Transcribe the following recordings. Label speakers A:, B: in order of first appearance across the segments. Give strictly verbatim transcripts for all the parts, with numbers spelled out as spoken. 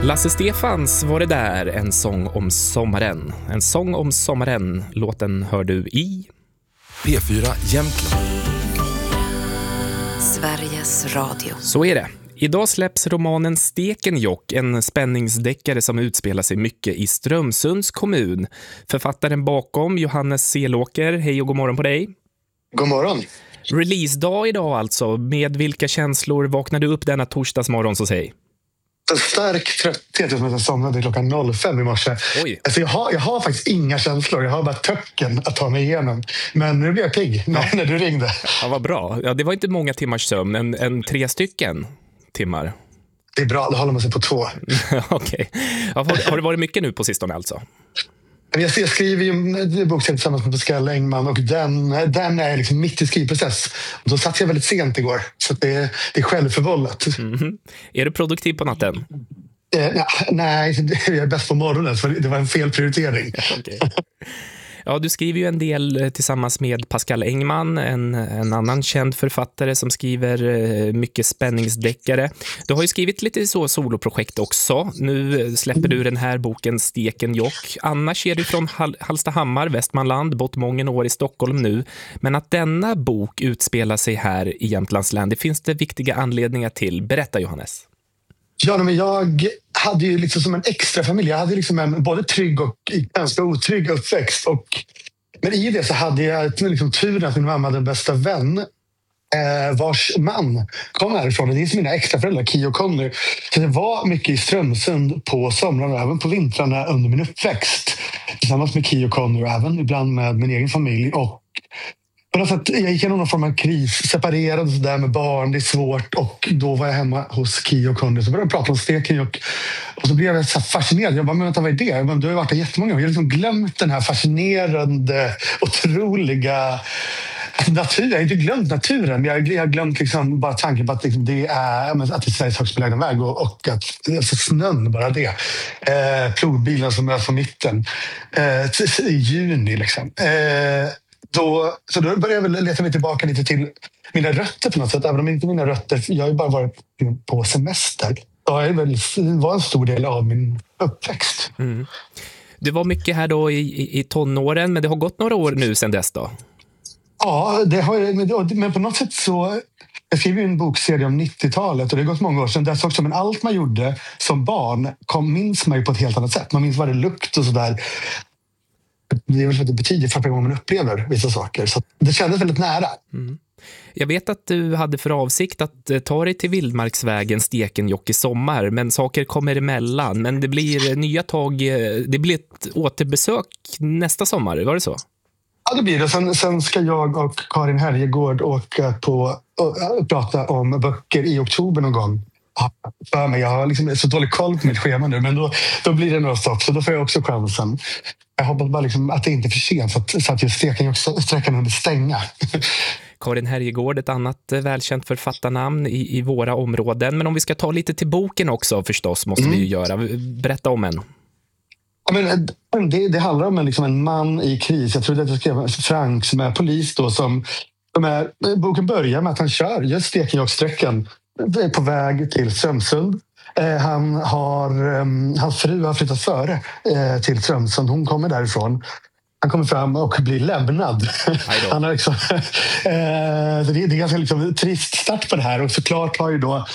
A: Lasse Stefans var det där, en sång om sommaren. En sång om sommaren, låten hör du i
B: P fyra Jämtland.
C: Sveriges Radio.
A: Så är det. Idag släpps romanen Stekenjokk, en spänningsdeckare som utspelar sig mycket i Strömsunds kommun. Författaren bakom, Johannes Selåker, hej och god morgon på dig.
D: God morgon.
A: Releasedag idag alltså. Med vilka känslor vaknade du upp denna torsdagsmorgon, så säg?
D: En stark trötthet som jag somnade klockan noll fem i morse.
A: Oj.
D: Alltså jag, har, jag har faktiskt inga känslor. Jag har bara töcken att ta mig igenom. Men nu blir jag pigg när, ja. när du ringde.
A: Ja, vad bra. Ja, det var inte många timmars sömn. En, en tre stycken timmar.
D: Det är bra, då håller man sig på två.
A: Okej. Okay. Ja, har, har det varit mycket nu på sistone alltså?
D: Jag, jag skriver ju en bok tillsammans med Pascal Engman och den, den är liksom mitt i skrivprocess. Och då satt jag väldigt sent igår, så det är, det är självförvållat.
A: Mm-hmm. Är du produktiv på natten?
D: Eh, nej, jag är bäst på morgonen, så det var en fel prioritering.
A: Okay. Ja, du skriver ju en del tillsammans med Pascal Engman, en, en annan känd författare som skriver mycket spänningsdeckare. Du har ju skrivit lite så soloprojekt också. Nu släpper du den här boken Stekenjokk. Annars är du från Hall- Hallstahammar, Västmanland, bott många år i Stockholm nu. Men att denna bok utspelar sig här i Jämtlands län, det finns det viktiga anledningar till. Berätta, Johannes.
D: Ja, men jag hade ju liksom som en extra familj. Jag hade liksom en både trygg och ganska otrygg uppväxt. Och, men i det så hade jag liksom turen att min mamma hade en bästa vän eh, vars man kom härifrån. Det är som mina extra föräldrar, Kio och Conny. Så det var mycket i Strömsund på somrarna och även på vintrarna under min uppväxt. Tillsammans med Kio och Conny och även ibland med min egen familj. Och på något sätt, jag gick igenom någon form av kris, separerad så där med barn, det är svårt. Och då var jag hemma hos Kio och Conny, så började jag prata om Stekenjokk. Och så blev jag så fascinerad. Jag bara, men vänta, vad är det? Jag bara, du har varit där jättemånga år. Jag har liksom glömt den här fascinerande, otroliga naturen. Jag har inte glömt naturen, men jag har glömt liksom bara tanken på att liksom det är, att det är Sveriges högst belägna väg och, och att alltså snön, bara det. Eh, plogbilen som möts på mitten. Eh, I juni liksom. Eh, Då, så då började jag väl leta mig tillbaka lite till mina rötter på något sätt. Även om inte mina rötter, jag har ju bara varit på semester. Det var en stor del av min uppväxt.
A: Mm. Du var mycket här då i, i, i tonåren, men det har gått några år nu sedan dess då?
D: Ja, det har jag, men på något sätt så... Jag skrev ju en bokserie om nittiotalet och det har gått många år sedan dess också. Men allt man gjorde som barn kom, minns man ju på ett helt annat sätt. Man minns vad det lukt och sådär. Det är väl för att det betyder för att man upplever vissa saker. Så det kändes väldigt nära. Mm.
A: Jag vet att du hade för avsikt att ta dig till Vildmarksvägen Stekenjokk i sommar, men saker kommer emellan. Men det blir nya tag, det blir ett återbesök nästa sommar, var det så?
D: Ja, det blir det. Sen, sen ska jag och Karin Härjegård åka på och, och prata om böcker i oktober någon gång. För mig. Jag har liksom så dålig koll på mitt schema nu, men då, då blir det några stopp, så då får jag också chansen. Jag hoppas bara liksom att det inte är för sent, så att, så att just Stekenjokk-sträckan hunnit stänga.
A: Karin Härjegård, ett annat välkänt författarnamn i, i våra områden. Men om vi ska ta lite till boken också förstås, måste mm. vi ju göra. Berätta om en.
D: Ja, men det, det handlar om en, liksom en man i kris. Jag tror att jag skrev Frank som är polis då, som, som är, boken börjar med att han kör just Stekenjokk-sträckan på väg till Strömsund. Eh, han har, um, hans fru har flyttat före eh, till Strömsund. Hon kommer därifrån. Han kommer fram och blir lämnad. Han har liksom, eh, det, är, det är ganska liksom trist start på det här. Och såklart har ju då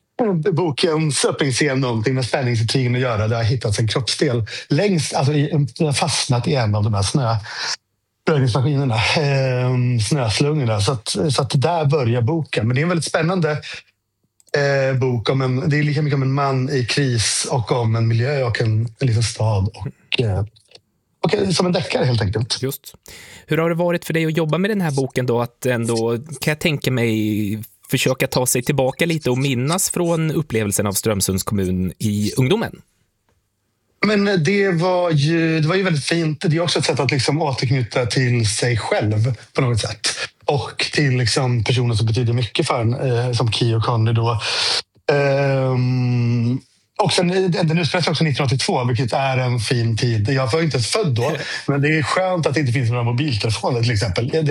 D: bokens öppningsscen någonting med spänningsintrigen att göra. Det har hittats en kroppsdel längst, alltså i, fastnat i en av de här snö röjningsmaskinerna, eh, snöslungorna. Så att, så att där börjar boken. Men det är en väldigt spännande Eh, bok om en, det är lika mycket om en man i kris och om en miljö och en, en liten stad och, eh, och som en deckare helt enkelt.
A: Just. Hur har det varit för dig att jobba med den här boken då? Att ändå, kan jag tänka mig, försöka ta sig tillbaka lite och minnas från upplevelsen av Strömsunds kommun i ungdomen?
D: Men det var ju, det var ju väldigt fint. Det är också ett sätt att liksom återknyta till sig själv på något sätt. Och till liksom personer som betyder mycket för en, eh, som Kio och Conny då. Ehm, och sen, den utspelar sig också nittonhundraåttiotvå, vilket är en fin tid. Jag var inte ens född då, men det är skönt att det inte finns några mobiltelefoner till exempel. Det